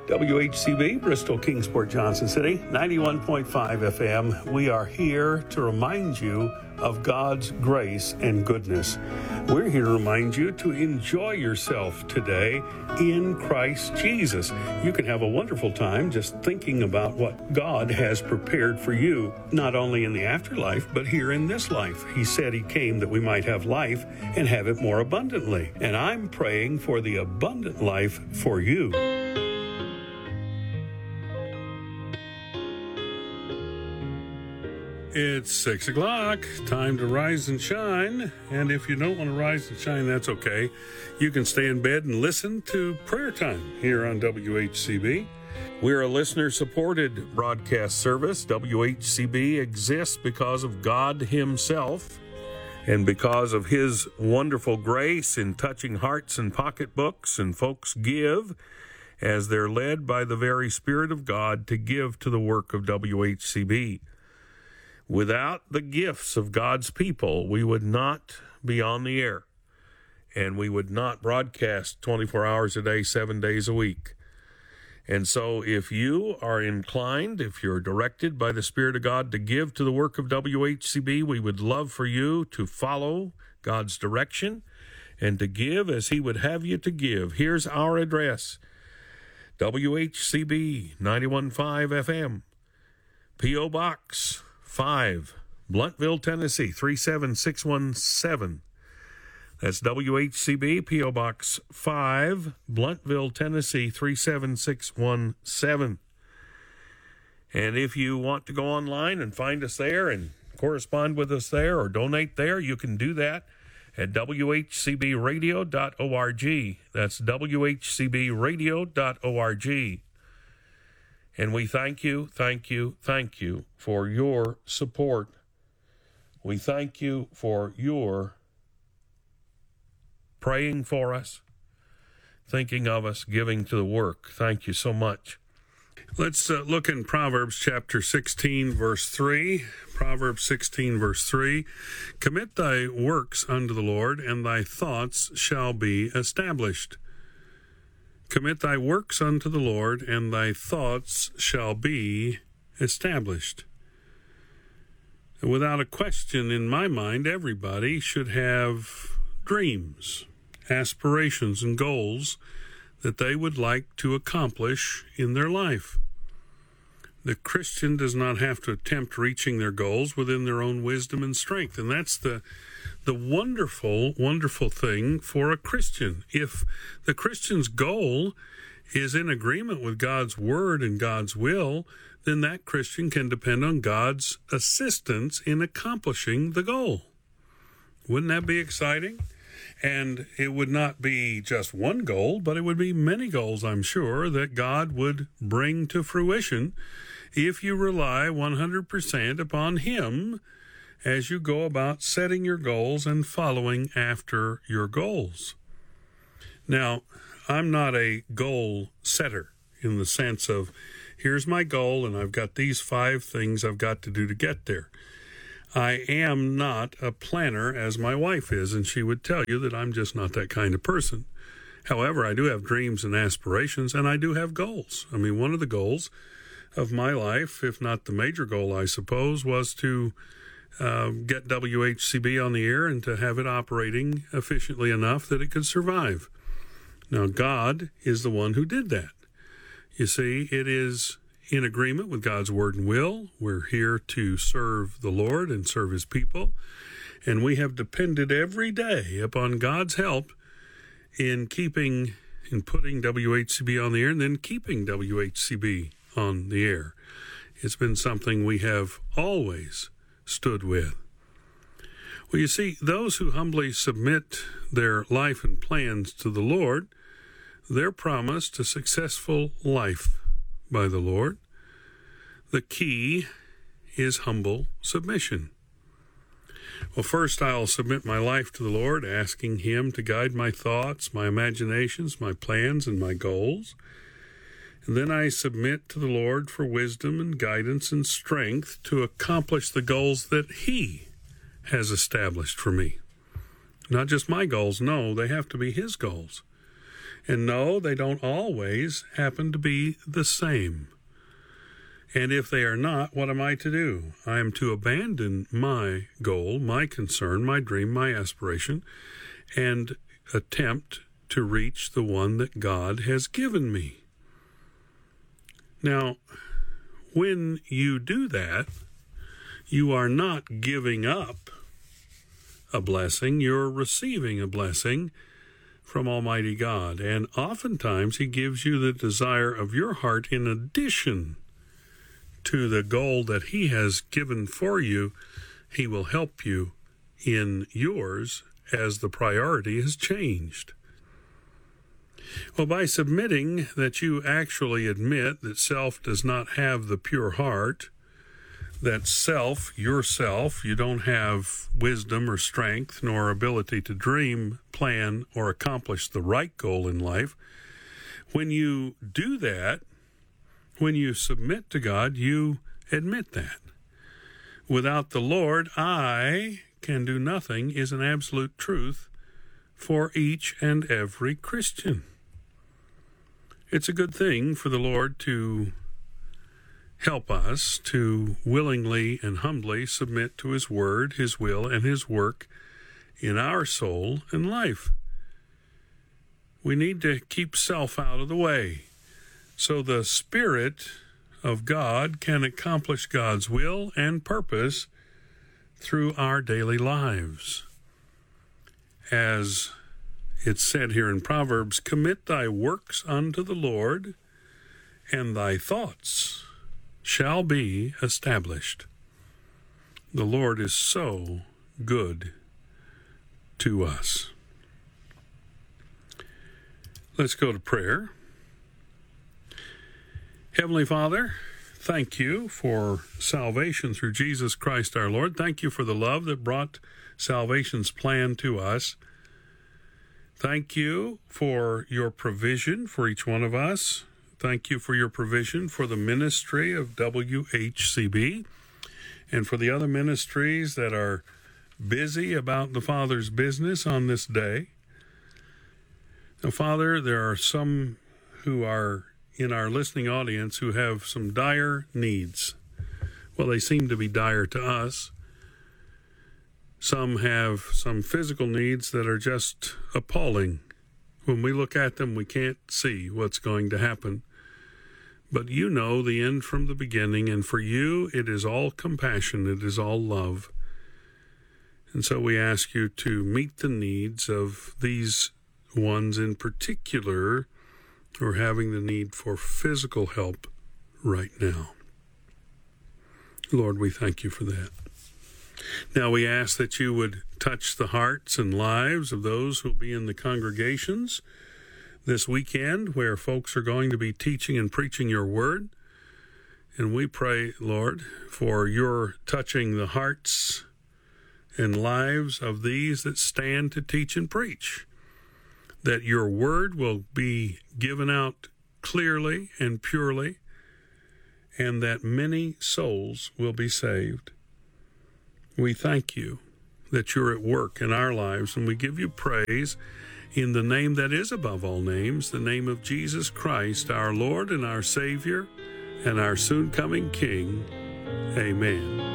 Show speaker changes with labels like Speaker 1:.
Speaker 1: WHCB, Bristol, Kingsport, Johnson City, 91.5 FM. We are here to remind you of God's grace and goodness. We're here to remind you to enjoy yourself today in Christ Jesus. You can have a wonderful time just thinking about what God has prepared for you, not only in the afterlife, but here in this life. He said He came that we might have life and have it more abundantly. And I'm praying for the abundant life for you. It's 6 o'clock, time to rise and shine. And if you don't want to rise and shine, that's okay. You can stay in bed and listen to Prayer Time here on WHCB. We're a listener-supported broadcast service. WHCB exists because of God Himself and because of His wonderful grace in touching hearts and pocketbooks, and folks give as they're led by the very Spirit of God to give to the work of WHCB. Without the gifts of God's people, we would not be on the air, and we would not broadcast 24 hours a day, 7 days a week. And so if you are inclined, if you're directed by the Spirit of God to give to the work of WHCB, we would love for you to follow God's direction and to give as He would have you to give. Here's our address: WHCB 91.5 FM, P.O. Box 5, Blunteville, Tennessee, 37617. That's WHCB, P.O. Box 5, Blunteville, Tennessee, 37617. And if you want to go online and find us there and correspond with us there or donate there, you can do that at WHCBradio.org. That's WHCBradio.org. And we thank you for your support. We thank you for your praying for us, thinking of us, giving to the work. Thank you so much. Let's look in Proverbs chapter 16, verse 3. Proverbs 16, verse 3. Commit thy works unto the Lord, and thy thoughts shall be established. Commit thy works unto the Lord, and thy thoughts shall be established. Without a question, in my mind, everybody should have dreams, aspirations, and goals that they would like to accomplish in their life. The Christian does not have to attempt reaching their goals within their own wisdom and strength, and that's the wonderful, wonderful thing for a Christian. If the Christian's goal is in agreement with God's word and God's will, then that Christian can depend on God's assistance in accomplishing the goal. Wouldn't that be exciting? And it would not be just one goal, but it would be many goals, I'm sure, that God would bring to fruition if you rely 100% upon Him as you go about setting your goals and following after your goals. Now, I'm not a goal setter in the sense of, here's my goal and I've got these 5 things I've got to do to get there. I am not a planner as my wife is, and she would tell you that I'm just not that kind of person. However, I do have dreams and aspirations, and I do have goals. I mean, one of the goals of my life, if not the major goal, I suppose, was to get WHCB on the air and to have it operating efficiently enough that it could survive. Now, God is the one who did that. You see, it is in agreement with God's word and will. We're here to serve the Lord and serve His people, and we have depended every day upon God's help in putting WHCB on the air and then keeping WHCB on the air. It's been something we have always stood with. Well, you see, those who humbly submit their life and plans to the Lord, they're promised a successful life by the Lord. The key is humble submission. Well, first I'll submit my life to the Lord, asking Him to guide my thoughts, my imaginations, my plans, and my goals. And then I submit to the Lord for wisdom and guidance and strength to accomplish the goals that He has established for me. Not just my goals, no, they have to be His goals. And no, they don't always happen to be the same. And if they are not, what am I to do? I am to abandon my goal, my concern, my dream, my aspiration, and attempt to reach the one that God has given me. Now, when you do that, you are not giving up a blessing, you're receiving a blessing from Almighty God. And oftentimes He gives you the desire of your heart in addition to the goal that He has given for you. He will help you in yours as the priority has changed. Well, by submitting that you actually admit that self does not have the pure heart, that self, yourself, you don't have wisdom or strength nor ability to dream, plan, or accomplish the right goal in life, when you do that, when you submit to God, you admit that. Without the Lord, I can do nothing is an absolute truth for each and every Christian. It's a good thing for the Lord to help us to willingly and humbly submit to His word, His will, and His work in our soul and life. We need to keep self out of the way so the Spirit of God can accomplish God's will and purpose through our daily lives. As it's said here in Proverbs, commit thy works unto the Lord, and thy thoughts shall be established. The Lord is so good to us. Let's go to prayer. Heavenly Father, thank you for salvation through Jesus Christ our Lord. Thank you for the love that brought salvation's plan to us. Thank you for your provision for each one of us. Thank you for your provision for the ministry of WHCB and for the other ministries that are busy about the Father's business on this day. Now, Father, there are some who are in our listening audience who have some dire needs. Well, they seem to be dire to us. Some have some physical needs that are just appalling. When we look at them, we can't see what's going to happen. But you know the end from the beginning, and for you, it is all compassion, it is all love. And so we ask you to meet the needs of these ones in particular who are having the need for physical help right now. Lord, we thank you for that. Now we ask that you would touch the hearts and lives of those who will be in the congregations this weekend where folks are going to be teaching and preaching your word. And we pray, Lord, for your touching the hearts and lives of these that stand to teach and preach, that your word will be given out clearly and purely, and that many souls will be saved. We thank you that you're at work in our lives, and we give you praise in the name that is above all names, the name of Jesus Christ, our Lord and our Savior and our soon-coming King. Amen.